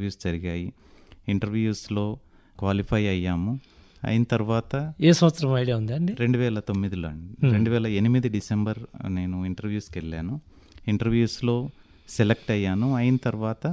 Interviews జరిగాయి. ఇంటర్వ్యూస్లో qualify అయ్యాము. అయిన తర్వాత ఏ సంవత్సరం ఐడియా ఉందా అండి? 2009లో అండి. 2008 డిసెంబర్ నేను ఇంటర్వ్యూస్కి వెళ్ళాను. ఇంటర్వ్యూస్లో సెలెక్ట్ అయ్యాను. అయిన తర్వాత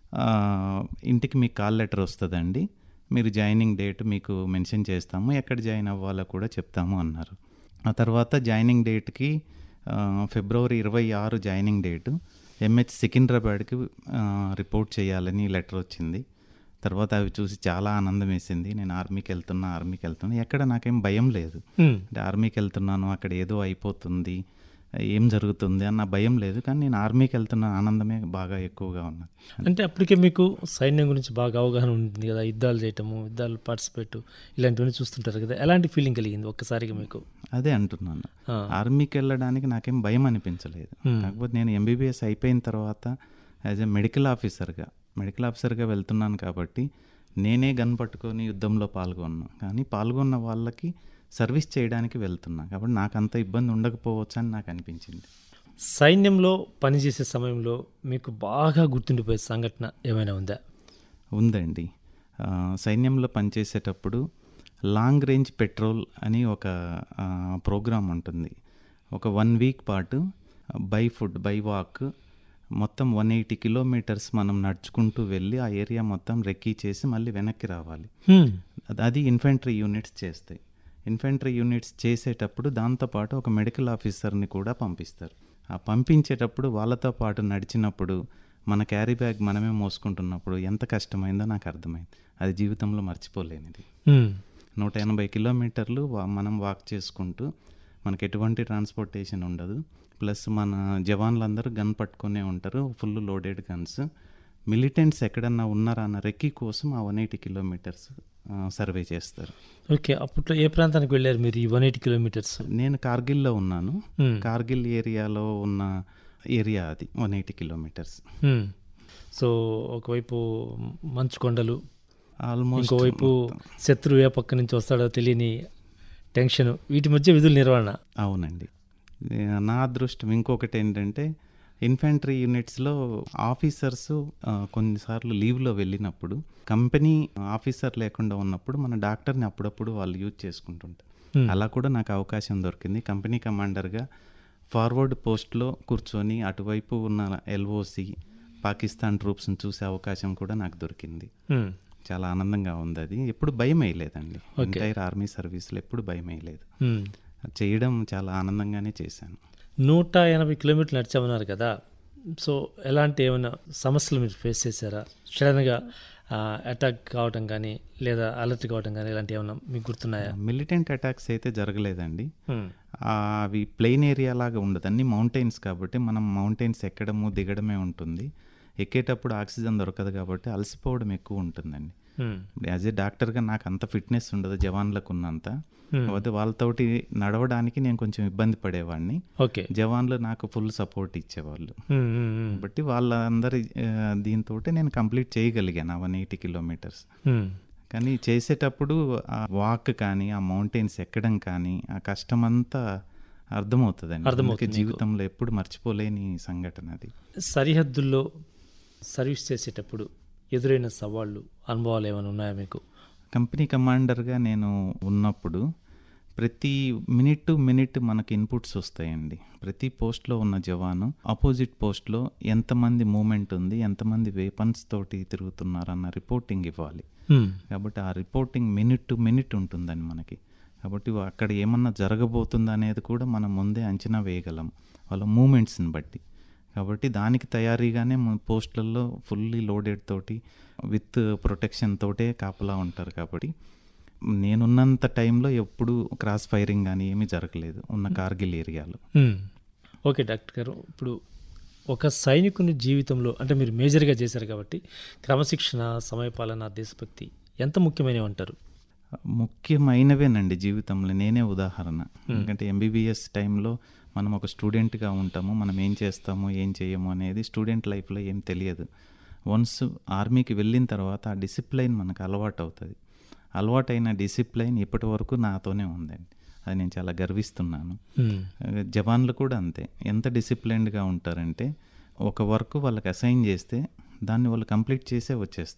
ఇంటికి మీకు కాల్ లెటర్ వస్తుందండి, మీరు జాయినింగ్ డేట్ మీకు మెన్షన్ చేస్తాము, ఎక్కడ జాయిన్ అవ్వాలో కూడా చెప్తాము అన్నారు. ఆ తర్వాత జాయినింగ్ డేట్కి ఫిబ్రవరి 26 జాయినింగ్ డేటు, ఎంహెచ్ సికింద్రాబాద్కి రిపోర్ట్ చేయాలని లెటర్ వచ్చింది. తర్వాత అవి చూసి చాలా ఆనందం వేసింది. నేను ఆర్మీకి వెళ్తున్నా ఎక్కడ నాకేం భయం లేదు. అంటే ఆర్మీకి వెళ్తున్నాను, అక్కడ ఏదో అయిపోతుంది, ఏం జరుగుతుంది అన్న భయం లేదు. కానీ నేను ఆర్మీకి వెళ్తున్న ఆనందమే బాగా ఎక్కువగా ఉన్నది. అంటే అప్పటికే మీకు సైన్యం గురించి బాగా అవగాహన ఉంటుంది కదా, యుద్ధాలు చేయటము, యుద్ధాలు పార్టిసిపేట్ ఇలాంటివన్నీ చూస్తుంటారు కదా, ఎలాంటి ఫీలింగ్ కలిగింది ఒక్కసారిగా మీకు? అదే అంటున్నాను, ఆర్మీకి వెళ్ళడానికి నాకేం భయం అనిపించలేదు. కాకపోతే నేను ఎంబీబీఎస్ అయిపోయిన తర్వాత యాజ్ ఎ మెడికల్ ఆఫీసర్గా వెళ్తున్నాను కాబట్టి నేనే గన్ పట్టుకొని యుద్ధంలో పాల్గొన్నాను. కానీ పాల్గొన్న వాళ్ళకి సర్వీస్ చేయడానికి వెళ్తున్నా కాబట్టి నాకు అంత ఇబ్బంది ఉండకపోవచ్చు అని నాకు అనిపించింది. సైన్యంలో పనిచేసే సమయంలో మీకు బాగా గుర్తుండిపోయే సంఘటన ఏమైనా ఉందా? ఉందండి. సైన్యంలో పనిచేసేటప్పుడు లాంగ్ రేంజ్ పెట్రోల్ అని ఒక ప్రోగ్రాం ఉంటుంది. ఒక 1 వీక్ పాటు బై వాక్ మొత్తం 180 కిలోమీటర్స్ మనం నడుచుకుంటూ వెళ్ళి ఆ ఏరియా మొత్తం రెక్కీ చేసి మళ్ళీ వెనక్కి రావాలి. అది ఇన్ఫెంట్రీ యూనిట్స్ చేస్తాయి. ఇన్ఫెంట్రీ యూనిట్స్ చేసేటప్పుడు దాంతోపాటు ఒక మెడికల్ ఆఫీసర్ని కూడా పంపిస్తారు. ఆ పంపించేటప్పుడు వాళ్ళతో పాటు నడిచినప్పుడు మన క్యారీ బ్యాగ్ మనమే మోసుకుంటున్నప్పుడు ఎంత కష్టమైందో నాకు అర్థమైంది. అది జీవితంలో మర్చిపోలేనిది. 180 కిలోమీటర్లు మనం వాక్ చేసుకుంటూ, మనకు ఎటువంటి ట్రాన్స్పోర్టేషన్ ఉండదు. ప్లస్ మన జవాన్లందరూ గన్ పట్టుకునే ఉంటారు, ఫుల్ లోడెడ్ గన్స్. మిలిటెంట్స్ ఎక్కడన్నా ఉన్నారా అన్న రెక్కీ కోసం ఆ 180 కిలోమీటర్స్ సర్వే చేస్తారు. ఓకే, అప్పట్లో ఏ ప్రాంతానికి వెళ్ళారు మీరు ఈ 180 కిలోమీటర్స్? నేను కార్గిల్లో ఉన్నాను. కార్గిల్ ఏరియాలో ఉన్న ఏరియా అది 180 కిలోమీటర్స్. సో ఒకవైపు మంచు కొండలు, ఆల్మోస్ట్ ఇంకోవైపు శత్రువు ఏ పక్క నుంచి వస్తాడో తెలియని టెన్షన్, వీటి మధ్య విధుల నిర్వహణ. అవునండి. నా అదృష్టం ఇంకొకటి ఏంటంటే, ఇన్ఫెంట్రీ యూనిట్స్లో ఆఫీసర్స్ కొన్నిసార్లు లీవ్లో వెళ్ళినప్పుడు, కంపెనీ ఆఫీసర్ లేకుండా ఉన్నప్పుడు మన డాక్టర్ని అప్పుడప్పుడు వాళ్ళు యూజ్ చేసుకుంటుంటారు. అలా కూడా నాకు అవకాశం దొరికింది. కంపెనీ కమాండర్గా ఫార్వర్డ్ పోస్ట్లో కూర్చొని అటువైపు ఉన్న ఎల్ఓసి పాకిస్తాన్ ట్రూప్స్ని చూసే అవకాశం కూడా నాకు దొరికింది. చాలా ఆనందంగా ఉంది. అది ఎప్పుడు భయం వేయలేదండి. ఎంటైర్ ఆర్మీ సర్వీస్లో ఎప్పుడు భయం వేయలేదు. చేయడం చాలా ఆనందంగానే చేశాను. 180 కిలోమీటర్లు నడిచామన్నారు కదా, సో ఎలాంటి ఏమైనా సమస్యలు మీరు ఫేస్ చేశారా? సడన్గా అటాక్ కావటం కానీ లేదా అలర్ట్ కావటం కానీ ఇలాంటి ఏమైనా మీకు గుర్తున్నాయా? మిలిటెంట్ అటాక్స్ అయితే జరగలేదండి. అవి ప్లెయిన్ ఏరియా లాగా ఉండదు, అన్ని మౌంటైన్స్ కాబట్టి మనం మౌంటైన్స్ ఎక్కడము దిగడమే ఉంటుంది. ఎక్కేటప్పుడు ఆక్సిజన్ దొరకదు కాబట్టి అలసిపోవడం ఎక్కువ ఉంటుందండి. యాజ్ ఏ డాక్టర్గా నాకు అంత ఫిట్నెస్ ఉండదు జవాన్లకు ఉన్నంత. వాళ్ళతోటి నడవడానికి నేను కొంచెం ఇబ్బంది పడేవాడిని. జవాన్లు నాకు ఫుల్ సపోర్ట్ ఇచ్చేవాళ్ళు. బట్టి వాళ్ళందరి దీంతో నేను కంప్లీట్ చేయగలిగాను 180 కిలోమీటర్స్. కానీ చేసేటప్పుడు ఆ వాక్ కానీ ఆ మౌంటైన్స్ ఎక్కడం కానీ ఆ కష్టమంతా అర్థమవుతుందండి. జీవితంలో ఎప్పుడు మర్చిపోలేని సంఘటన అది. సరిహద్దుల్లో సర్వీస్ చేసేటప్పుడు ఎదురైన సవాళ్ళు, అనుభవాలు ఏమైనా ఉన్నాయా మీకు? కంపెనీ కమాండర్గా నేను ఉన్నప్పుడు ప్రతి మినిట్ టు మినిట్ మనకి ఇన్పుట్స్ వస్తాయండి. ప్రతి పోస్ట్లో ఉన్న జవాను ఆపోజిట్ పోస్ట్లో ఎంతమంది మూమెంట్ ఉంది, ఎంతమంది వెపన్స్ తోటి తిరుగుతున్నారన్న రిపోర్టింగ్ ఇవ్వాలి. కాబట్టి ఆ రిపోర్టింగ్ మినిట్ టు మినిట్ ఉంటుందని మనకి. కాబట్టి అక్కడ ఏమన్నా జరగబోతుందా అనేది కూడా మనం ముందే అంచనా వేయగలం వాళ్ళ మూమెంట్స్ని బట్టి. కాబట్టి దానికి తయారీగానే పోస్టులలో ఫుల్లీ లోడెడ్ తోటి విత్ ప్రొటెక్షన్ తోటే కాపలా ఉంటారు. కాబట్టి నేనున్నంత టైంలో ఎప్పుడు క్రాస్ ఫైరింగ్ కానీ ఏమీ జరగలేదు ఉన్న కార్గిల్ ఏరియాలో. ఓకే డాక్టర్ గారు, ఇప్పుడు ఒక సైనికుని జీవితంలో అంటే మీరు మేజర్గా చేశారు కాబట్టి క్రమశిక్షణ, సమయపాలన, దేశభక్తి ఎంత ముఖ్యమైనవి అంటారు? ముఖ్యమైనవేనండి జీవితంలో. నేనే ఉదాహరణ. ఎందుకంటే ఎంబీబీఎస్ టైంలో మనం ఒక స్టూడెంట్గా ఉంటాము, మనం ఏం చేస్తాము ఏం చేయము అనేది స్టూడెంట్ లైఫ్లో ఏం తెలియదు. వన్స్ ఆర్మీకి వెళ్ళిన తర్వాత ఆ డిసిప్లైన్ మనకు అలవాటు అవుతుంది. అలవాటైన డిసిప్లైన్ ఇప్పటి వరకు నాతోనే ఉందండి. అది నేను చాలా గర్విస్తున్నాను. జవాన్లు కూడా అంతే. ఎంత డిసిప్లైన్డ్గా ఉంటారంటే ఒక వర్క్ వాళ్ళకి అసైన్ చేస్తే దాన్ని వాళ్ళు కంప్లీట్ చేసే వచ్చేస్తారు.